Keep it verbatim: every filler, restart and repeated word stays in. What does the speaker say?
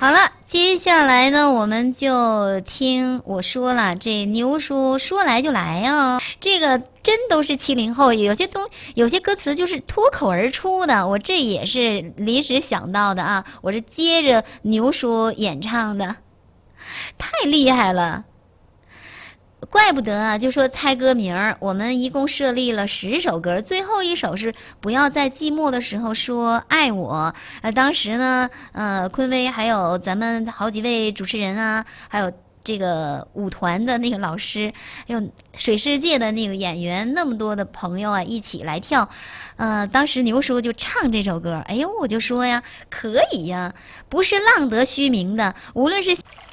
好了，接下来呢，我们就听我说了，这牛叔说来就来啊，这个真都是七零后，有些东有些歌词就是脱口而出的，我这也是临时想到的啊，我是接着牛叔演唱的，太厉害了。怪不得啊，就说猜歌名儿，我们一共设立了十首歌，最后一首是不要在寂寞的时候说爱我。呃，当时呢，呃，坤威还有咱们好几位主持人啊，还有这个舞团的那个老师，还有水世界的那个演员，那么多的朋友啊，一起来跳。呃，当时牛叔就唱这首歌，哎呦，我就说呀，可以呀，不是浪得虚名的，无论是。